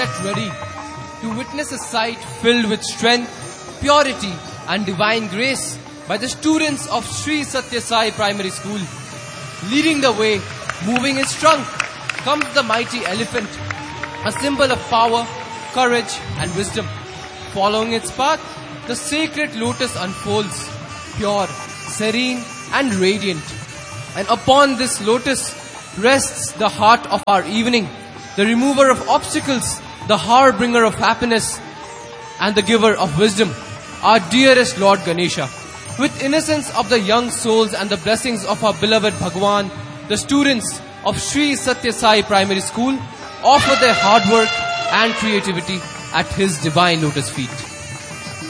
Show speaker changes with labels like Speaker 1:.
Speaker 1: get ready to witness a sight filled with strength, purity and divine grace by the students of Sri Satya Sai Primary School. Leading the way, moving his trunk, comes the mighty elephant, a symbol of power, courage and wisdom. Following its path, the sacred lotus unfolds, pure, serene and radiant. And upon this lotus rests the heart of our evening, the remover of obstacles, the harbinger of happiness and the giver of wisdom, our dearest Lord Ganesha. With innocence of the young souls and the blessings of our beloved Bhagwan, the students of Sri Satya Sai Primary School offer their hard work and creativity at his divine lotus feet.